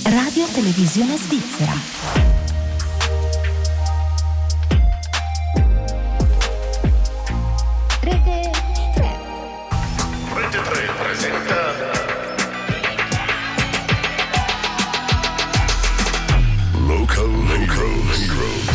Radio Televisione Svizzera. Rete 3. Rete 3 presenta Local Heroes.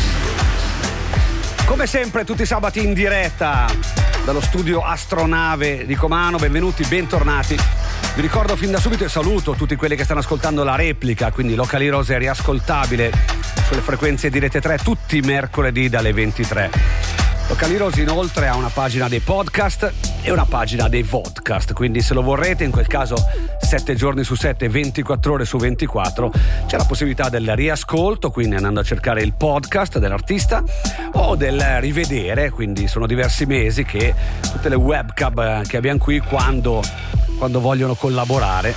Come sempre tutti i sabati in diretta dallo studio Astronave di Comano. Benvenuti, bentornati. Vi ricordo fin da subito e saluto tutti quelli che stanno ascoltando la replica, quindi Local Heroes è riascoltabile sulle frequenze di Rete 3 tutti i mercoledì dalle 23. Local Heroes inoltre ha una pagina dei podcast e una pagina dei vodcast, quindi se lo vorrete, in quel caso 7 giorni su 7, 24 ore su 24, c'è la possibilità del riascolto, quindi andando a cercare il podcast dell'artista o del rivedere, quindi sono diversi mesi che tutte le webcam che abbiamo qui quando vogliono collaborare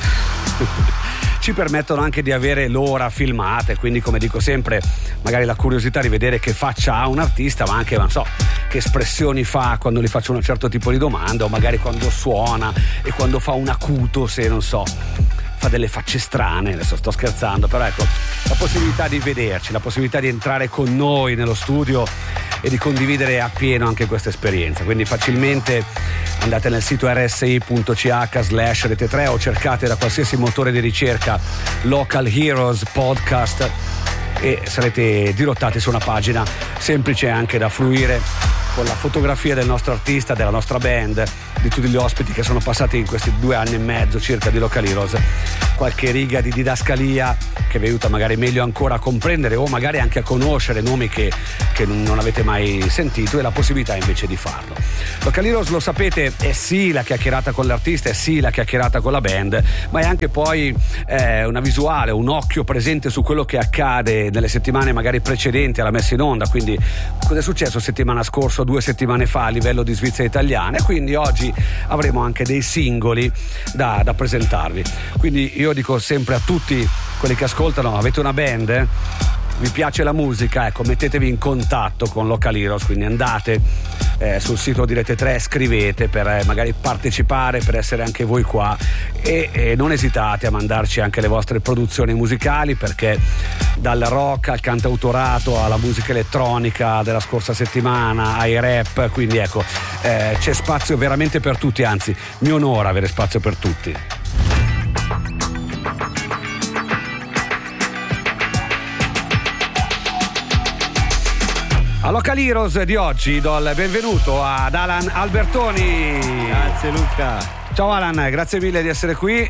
ci permettono anche di avere l'ora filmata, quindi come dico sempre, magari la curiosità di vedere che faccia ha un artista, ma anche non so che espressioni fa quando gli faccio un certo tipo di domanda, o magari quando suona e quando fa un acuto, se non so fa delle facce strane. Adesso sto scherzando, però ecco, la possibilità di vederci, la possibilità di entrare con noi nello studio e di condividere appieno anche questa esperienza. Quindi facilmente andate nel sito rsi.ch/rete3 o cercate da qualsiasi motore di ricerca Local Heroes Podcast e sarete dirottati su una pagina semplice anche da fruire, con la fotografia del nostro artista, della nostra band, di tutti gli ospiti che sono passati in questi 2 anni e mezzo circa di Local Heroes, qualche riga di didascalia che vi aiuta magari meglio ancora a comprendere o magari anche a conoscere nomi che non avete mai sentito, e la possibilità invece di farlo. Local Heroes, lo sapete, è sì la chiacchierata con l'artista, è sì la chiacchierata con la band, ma è anche poi una visuale, un occhio presente su quello che accade nelle settimane magari precedenti alla messa in onda, quindi cosa è successo settimana scorsa, 2 settimane fa a livello di Svizzera italiana, e quindi oggi avremo anche dei singoli da presentarvi. Quindi io dico sempre a tutti quelli che ascoltano: avete una band? Vi piace la musica? Ecco, mettetevi in contatto con Local Heroes, quindi andate sul sito di Rete 3, scrivete per magari partecipare, per essere anche voi qua, e non esitate a mandarci anche le vostre produzioni musicali, perché dal rock al cantautorato alla musica elettronica della scorsa settimana ai rap, quindi ecco, c'è spazio veramente per tutti, anzi mi onora avere spazio per tutti. A Local Heroes di oggi do il benvenuto ad Alan Albertoni. Grazie Luca. Ciao Alan, grazie mille di essere qui.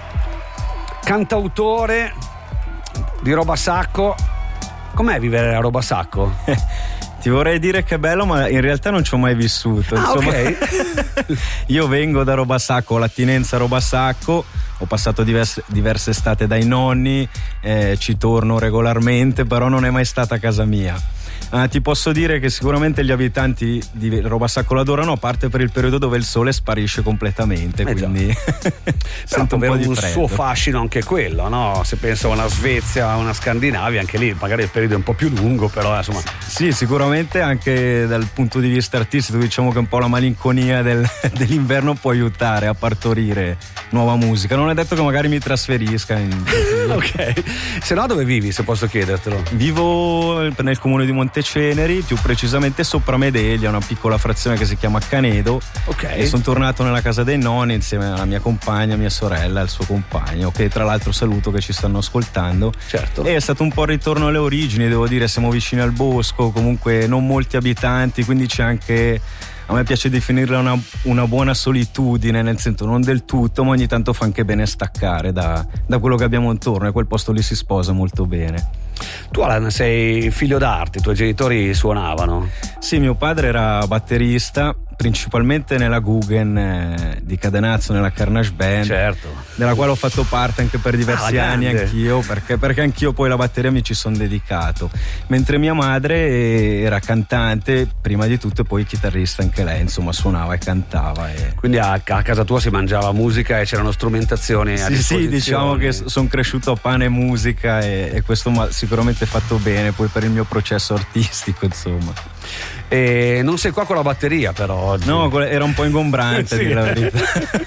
Cantautore di Roba Sacco. Com'è vivere a Roba Sacco? Ti vorrei dire che è bello, ma in realtà non ci ho mai vissuto. Insomma, ok. Io vengo da Roba Sacco, ho l'attinenza Roba Sacco, ho passato diverse estate dai nonni, ci torno regolarmente, però non è mai stata casa mia. Ti posso dire che sicuramente gli abitanti di Roba Sacco l'adorano, a parte per il periodo dove il sole sparisce completamente, quindi sento un po' di freddo. Suo fascino anche quello, no? Se penso a una Svezia, a una Scandinavia, anche lì magari il periodo è un po' più lungo, però insomma. Sì, sicuramente anche dal punto di vista artistico diciamo che un po' la malinconia dell'inverno può aiutare a partorire nuova musica. Non è detto che magari mi trasferisca ok, se no dove vivi, se posso chiedertelo? Vivo nel comune di Monteceneri, più precisamente sopra Medeglia, una piccola frazione che si chiama Canedo. Ok. E sono tornato nella casa dei nonni insieme alla mia compagna, mia sorella e al suo compagno, che tra l'altro saluto, che ci stanno ascoltando. Certo. E è stato un po' il ritorno alle origini, devo dire, siamo vicini al bosco, comunque non molti abitanti, quindi c'è anche, a me piace definirla una buona solitudine, nel senso non del tutto, ma ogni tanto fa anche bene staccare da quello che abbiamo intorno, e quel posto lì si sposa molto bene. Tu Alan sei figlio d'arte, i tuoi genitori suonavano? Sì, mio padre era batterista, principalmente nella Guggen di Cadenazzo, nella Carnage Band, certo, della quale ho fatto parte anche per diversi anni anch'io, perché anch'io poi la batteria mi ci sono dedicato, mentre mia madre era cantante prima di tutto e poi chitarrista anche lei, insomma suonava e cantava. Quindi a casa tua si mangiava musica e c'erano strumentazioni a disposizione? Sì, diciamo che sono cresciuto a pane e musica, e questo mi ha sicuramente fatto bene poi per il mio processo artistico, insomma. E non sei qua con la batteria però oggi. No, era un po' ingombrante, Sì. a dire la verità.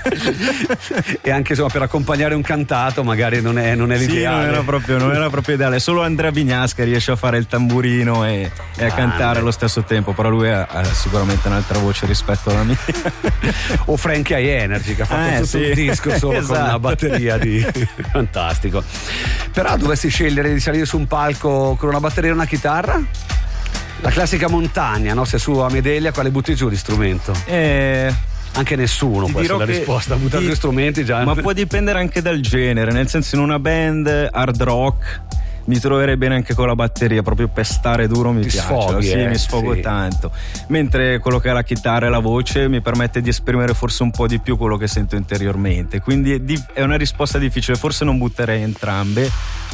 E anche insomma per accompagnare un cantato magari non è Sì, l'ideale. non era proprio ideale. Solo Andrea Bignasca riesce a fare il tamburino e a cantare allo stesso tempo, però lui ha sicuramente un'altra voce rispetto alla mia. O Frankie High Energy che ha fatto tutto sì. un disco solo con Esatto. una batteria di fantastico. Però dovessi scegliere di salire su un palco con una batteria e una chitarra? La classica montagna, no? Se su a Medelia, quale butti giù di strumento? Anche nessuno Ti può essere dirò la che risposta, buttare gli strumenti già. Ma può dipendere anche dal genere, nel senso, in una band hard rock mi troverei bene anche con la batteria, proprio per stare duro mi Ti piace, sfoghi, mi sfogo sì. tanto, mentre quello che è la chitarra e la voce mi permette di esprimere forse un po' di più quello che sento interiormente, quindi è una risposta difficile, forse non butterei entrambe,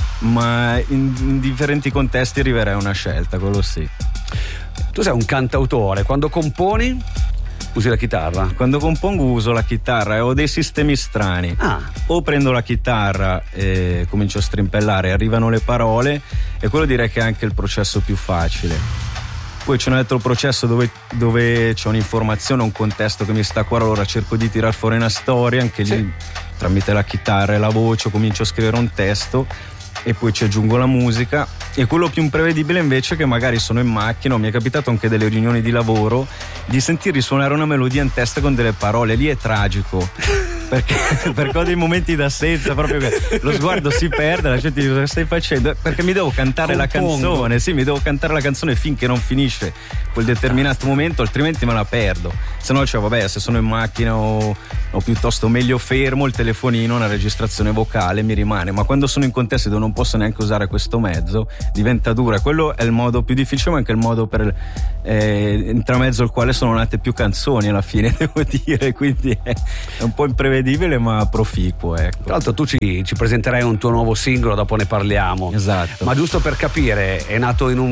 ma in differenti contesti arriverei a una scelta, quello sì. Tu sei un cantautore, quando componi usi la chitarra? Quando compongo uso la chitarra e ho dei sistemi strani. O prendo la chitarra e comincio a strimpellare, arrivano le parole, e quello direi che è anche il processo più facile. Poi c'è un altro processo dove c'è un'informazione, un contesto che mi sta a cuore, allora cerco di tirar fuori una storia, anche lì tramite la chitarra e la voce comincio a scrivere un testo e poi ci aggiungo la musica. E quello più imprevedibile invece è che magari sono in macchina, o mi è capitato anche delle riunioni di lavoro di sentir risuonare una melodia in testa con delle parole, lì è tragico perché ho dei momenti d'assenza, proprio che lo sguardo si perde, la gente dice cosa stai facendo, perché mi devo cantare la canzone, sì, mi devo cantare la canzone finché non finisce quel determinato momento, altrimenti me la perdo. Se no, cioè, vabbè, se sono in macchina o piuttosto meglio fermo il telefonino, una registrazione vocale mi rimane, ma quando sono in contesti dove non posso neanche usare questo mezzo diventa dura. Quello è il modo più difficile, ma anche il modo per intramezzo al quale sono nate più canzoni alla fine, devo dire, quindi è un po' imprevedibile ma proficuo, ecco. Tra l'altro tu ci presenterai un tuo nuovo singolo, dopo ne parliamo. Esatto. Ma giusto per capire, è nato in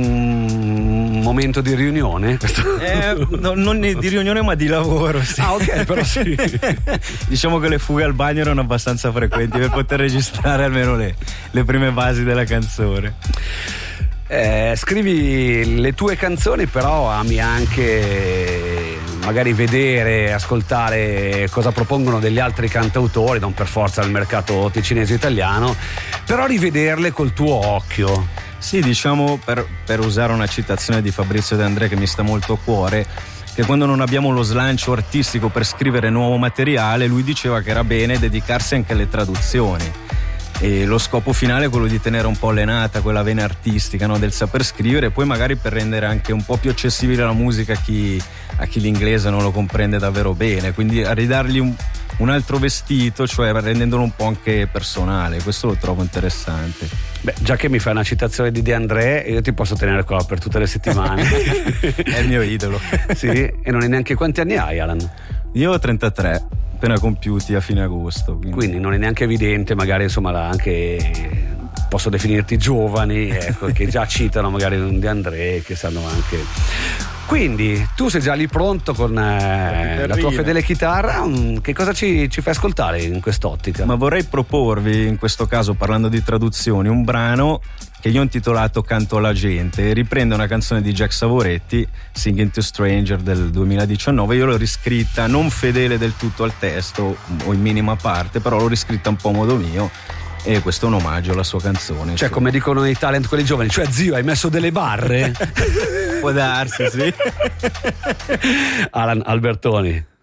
un momento di riunione? Non di riunione ma di lavoro, sì. Ah, ok, però sì. Diciamo che le fughe al bagno erano abbastanza frequenti per poter registrare almeno le prime basi della canzone. Scrivi le tue canzoni, però ami anche magari vedere, ascoltare cosa propongono degli altri cantautori, non per forza il mercato ticinese italiano, però rivederle col tuo occhio. Sì, diciamo, per usare una citazione di Fabrizio De André che mi sta molto a cuore, che quando non abbiamo lo slancio artistico per scrivere nuovo materiale, lui diceva che era bene dedicarsi anche alle traduzioni. E lo scopo finale è quello di tenere un po' allenata quella vena artistica, no, del saper scrivere, e poi magari per rendere anche un po' più accessibile la musica a chi l'inglese non lo comprende davvero bene, quindi a ridargli un altro vestito, cioè rendendolo un po' anche personale. Questo lo trovo interessante. Beh, già che mi fai una citazione di De André, io ti posso tenere qua per tutte le settimane. È il mio idolo. Sì, e non è neanche... Quanti anni hai, Alan? Io ho 33, appena compiuti a fine agosto. Quindi non è neanche evidente, magari insomma anche posso definirti giovani, ecco, che già citano magari un De André, che sanno anche. Quindi tu sei già lì pronto con la tua fedele chitarra. Che cosa ci fai ascoltare in quest'ottica? Ma vorrei proporvi, in questo caso parlando di traduzioni, un brano che io ho intitolato Canto alla gente, riprende una canzone di Jack Savoretti, Singing to Stranger del 2019. Io l'ho riscritta non fedele del tutto al testo o in minima parte, però l'ho riscritta un po' a modo mio, e questo è un omaggio alla sua canzone. Cioè, come dicono i talent quelli giovani, cioè zio, hai messo delle barre? Può darsi, sì. Alan Albertoni.